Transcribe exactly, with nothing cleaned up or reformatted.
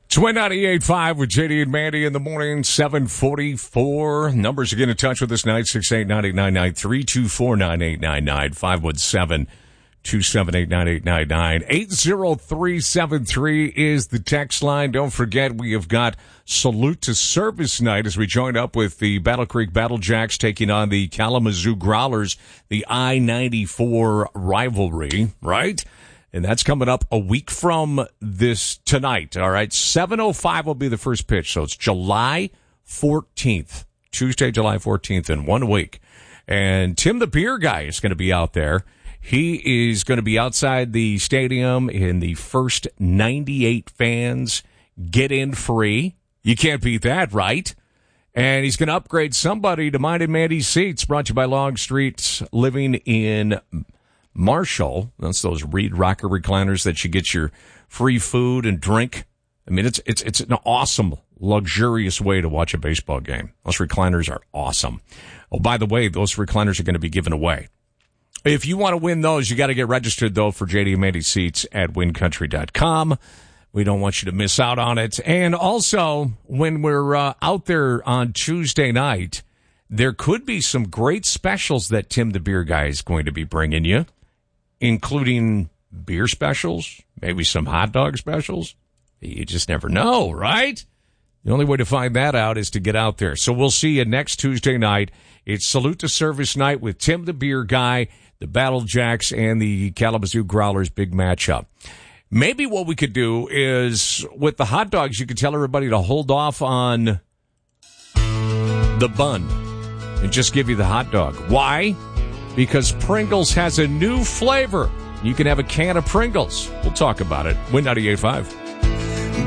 It's Win ninety-eight point five with J D and Mandy in the morning, seven forty-four. Numbers to get in touch with us, nine six eight, nine eight nine nine, three two four, nine eight nine nine, five one seven, two seven eight, nine eight nine nine. eight zero three seven three is the text line. Don't forget, we have got Salute to Service Night as we join up with the Battle Creek Battle Jacks taking on the Kalamazoo Growlers, the I ninety-four rivalry, right? And that's coming up a week from this tonight, all right? seven oh five will be the first pitch, so it's July fourteenth, Tuesday, July fourteenth, in one week. And Tim the Beer Guy is going to be out there. He is going to be outside the stadium, and the first ninety-eight fans get in free. You can't beat that, right? And he's going to upgrade somebody to Mine and Mandy's seats, brought to you by Longstreet Living in Marshall. That's those Reed Rocker recliners that you get your free food and drink. I mean, it's it's it's an awesome, luxurious way to watch a baseball game. Those recliners are awesome. Oh, by the way, those recliners are going to be given away. If you want to win those, you got to get registered, though, for J D and Mandy seats at win country dot com. We don't want you to miss out on it. And also, when we're uh, out there on Tuesday night, there could be some great specials that Tim the Beer Guy is going to be bringing you, including beer specials, maybe some hot dog specials. You just never know, right? The only way to find that out is to get out there. So we'll see you next Tuesday night. It's Salute to Service Night with Tim the Beer Guy, the Battle Jacks, and the Kalamazoo Growlers. Big matchup. Maybe what we could do is, with the hot dogs, you could tell everybody to hold off on the bun and just give you the hot dog. Why? Because Pringles has a new flavor. You can have a can of Pringles. We'll talk about it. Win ninety-eight point five.